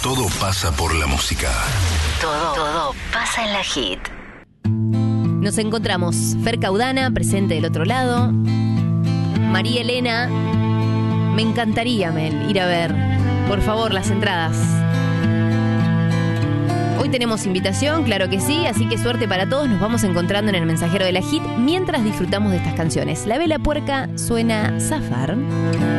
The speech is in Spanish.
Todo pasa por la música. Todo pasa en la Hit. Nos encontramos Fer Caudana, presente del otro lado. María Elena, me encantaría, Mel, ir a ver, por favor, las entradas. Hoy tenemos invitación, claro que sí, así que suerte para todos. Nos vamos encontrando en el mensajero de la Hit mientras disfrutamos de estas canciones. La Vela Puerca suena Zafar.